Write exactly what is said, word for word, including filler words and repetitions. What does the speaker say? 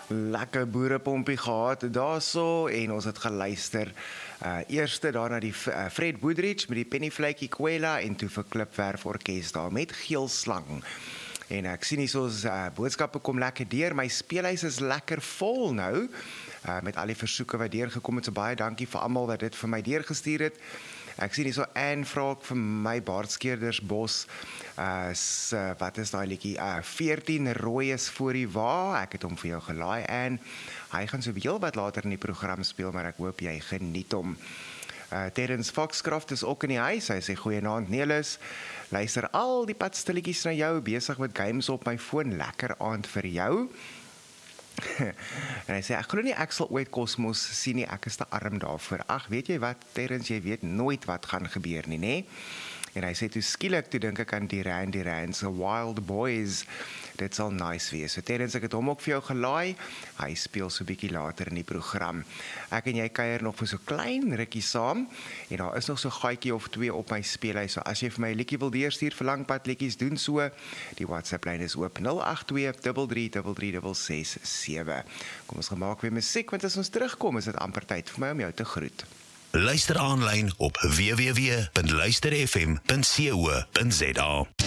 Lekker boerepompie gehad daarso en ons het geluister uh, eerste daar na die uh, Fred Woodridge met die Penny Flaky Kwela en toe vir Klipwerf Orkest daar met Geel Slang. En ek sien hier soos uh, boodskappe kom lekker deur, my speelhuis is lekker vol nou, uh, met al die versoeke wat deurgekom het, so baie dankie vir almal wat dit vir my deurgestuur het. Ek sien hier so Anne vra vir my Baardskeerders Bos, uh, s, uh, wat is daai liedjie, uh, veertien rooi is voor die wa, ek het hom vir jou gelaai, Anne, hy gaan so heel wat later in die program speel, maar ek hoop jy geniet hom. Uh, Terence Foxcroft is ook in die huis, hy sê goeienaand Nelis, luister al die padstilletjies na jou, besig met games op my foon, lekker aand vir jou. En hy sê, ek glo nie ek sal ooit Cosmos sien nie, ek is te arm daarvoor. Ag, weet jy wat, Terence, jy weet nooit wat gaan gebeur nie, nee? En hy sê, toe skielik, toe dink ek aan Duran Duran, so Wild Boys, dit sal nice wees. So Terence, ek het hom ook vir jou gelaai, hy speel so bietjie later in die program. Ek en jy kuier nog vir so klein rukkie saam, en daar is nog so gaatjie of twee op my speelhuis, so as jy vir my 'n liedjie wil deurstuur vir langpad liedjies, doen so, die WhatsApp lyn is oop, nul agt twee drie drie drie drie ses sewe. Kom ons gemaak weer musiek, want as ons terugkom, is dit amper tyd vir my om jou te groet. Luister aanlyn op w w w punt luister f m punt co punt za.